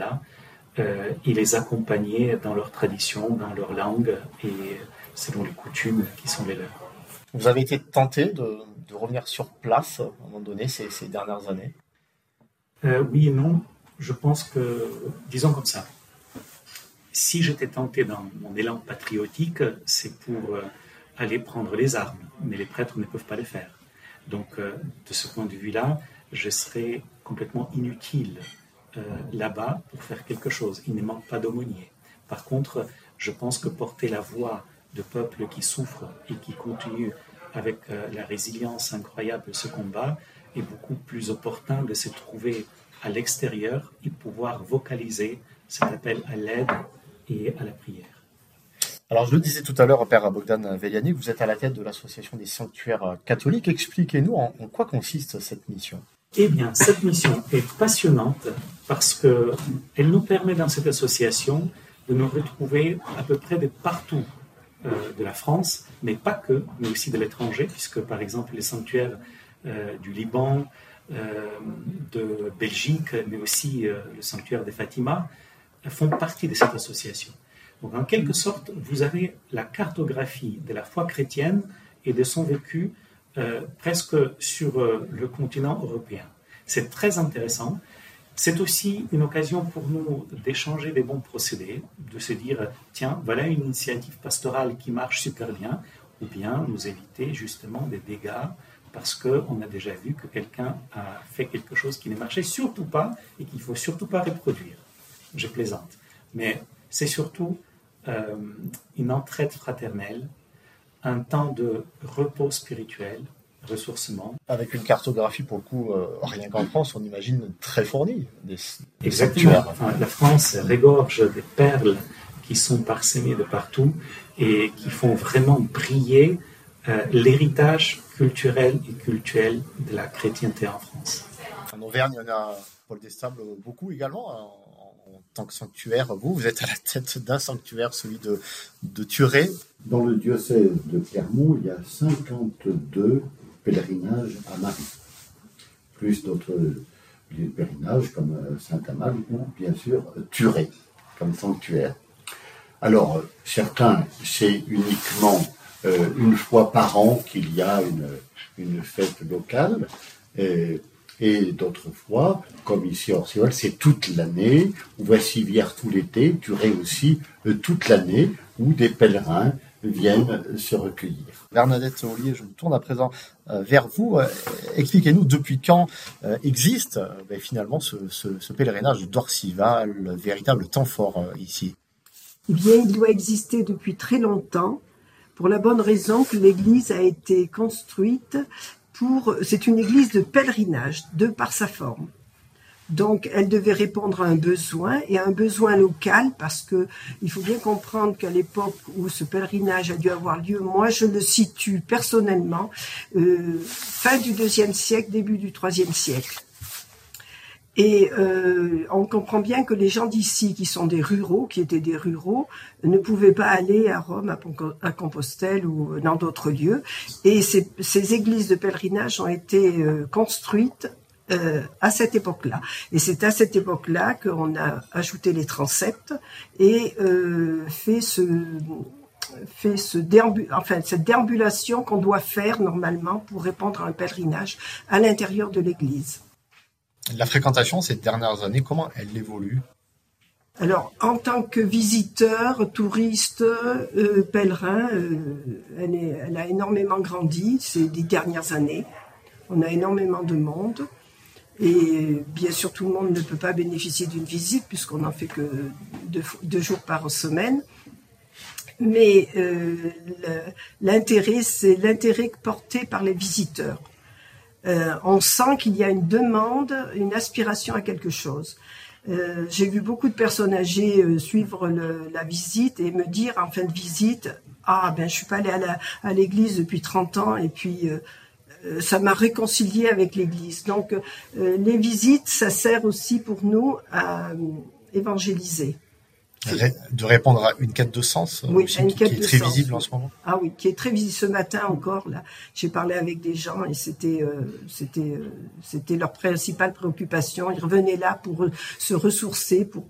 personnes-là et les accompagner dans leur tradition, dans leur langue et selon les coutumes qui sont les leurs. Vous avez été tenté de revenir sur place à un moment donné ces dernières années? Oui et non. Je pense que, disons comme ça, si j'étais tenté dans mon élan patriotique, c'est pour aller prendre les armes, mais les prêtres ne peuvent pas les faire. Donc, de ce point de vue-là, je serais complètement inutile là-bas pour faire quelque chose. Il ne manque pas d'aumôniers. Par contre, je pense que porter la voix de peuples qui souffrent et qui continuent avec la résilience incroyable de ce combat est beaucoup plus opportun de se trouver à l'extérieur et pouvoir vocaliser cet appel à l'aide et à la prière. Alors, je le disais tout à l'heure, Père Bogdan Veliani, vous êtes à la tête de l'Association des sanctuaires catholiques. Expliquez-nous en quoi consiste cette mission. Eh bien, cette mission est passionnante parce qu'elle nous permet dans cette association de nous retrouver à peu près de partout de la France, mais pas que, mais aussi de l'étranger, puisque par exemple les sanctuaires du Liban, de Belgique, mais aussi le sanctuaire de Fatima, font partie de cette association. Donc en quelque sorte, vous avez la cartographie de la foi chrétienne et de son vécu presque sur le continent européen. C'est très intéressant. C'est aussi une occasion pour nous d'échanger des bons procédés, de se dire, tiens, voilà une initiative pastorale qui marche super bien, ou bien nous éviter justement des dégâts parce qu'on a déjà vu que quelqu'un a fait quelque chose qui ne marchait surtout pas et qu'il ne faut surtout pas reproduire. Je plaisante. Mais c'est surtout une entraide fraternelle, un temps de repos spirituel, ressourcement. Avec une cartographie, pour le coup, rien qu'en France, on imagine très fournie. Exactement. Enfin, la France regorge des perles qui sont parsemées de partout et qui font vraiment briller l'héritage culturel et cultuel de la chrétienté en France. En Auvergne, il y en a, Paul Destables, beaucoup également. En tant que sanctuaire, vous êtes à la tête d'un sanctuaire, celui de Thurey. Dans le diocèse de Clermont, il y a 52 pèlerinages à Marie, plus d'autres pèlerinages comme Saint-Amand ou bien sûr Thurey comme sanctuaire. Alors certains, c'est uniquement une fois par an qu'il y a une fête locale, et d'autres fois, comme ici à Orcival, c'est toute l'année, ou Vassivière tout l'été, Thurey aussi toute l'année, où des pèlerins viennent se recueillir. Bernadette Ollier, je me tourne à présent vers vous. Expliquez-nous depuis quand existe finalement ce pèlerinage d'Orcival, le véritable temps fort ici. Eh bien, il doit exister depuis très longtemps, pour la bonne raison que l'église a été construite c'est une église de pèlerinage, de par sa forme. Donc, elle devait répondre à un besoin, et à un besoin local, parce que il faut bien comprendre qu'à l'époque où ce pèlerinage a dû avoir lieu, moi je le situe personnellement, fin du IIe siècle, début du IIIe siècle. Et on comprend bien que les gens d'ici, qui sont des ruraux, qui étaient des ruraux, ne pouvaient pas aller à Rome, à Compostelle ou dans d'autres lieux. Et ces églises de pèlerinage ont été construites à cette époque-là. Et c'est à cette époque-là qu'on a ajouté les transepts et cette déambulation qu'on doit faire normalement pour répondre à un pèlerinage à l'intérieur de l'église. La fréquentation ces dernières années, comment elle évolue? Alors, en tant que visiteur, touriste, pèlerin, elle a énormément grandi ces 10 dernières années. On a énormément de monde. Et bien sûr, tout le monde ne peut pas bénéficier d'une visite puisqu'on n'en fait que 2 jours par semaine. Mais l'intérêt, c'est l'intérêt porté par les visiteurs. On sent qu'il y a une demande, une aspiration à quelque chose. J'ai vu beaucoup de personnes âgées suivre la visite et me dire en fin de visite, je suis pas allée à l'église depuis 30 ans et puis ça m'a réconciliée avec l'église. Donc les visites, ça sert aussi pour nous à évangéliser. De répondre à une quête de sens, oui, aussi, qui est très visible en ce moment. Ah oui, qui est très visible. Ce matin encore, là, j'ai parlé avec des gens et c'était leur principale préoccupation. Ils revenaient là pour se ressourcer, pour